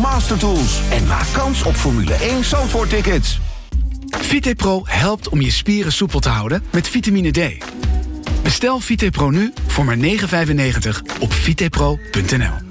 Mastertools en maak kans op Formule 1 Zandvoort-tickets. VitePro helpt om je spieren soepel te houden met vitamine D. Bestel VitePro nu voor maar €9,95 op vitepro.nl.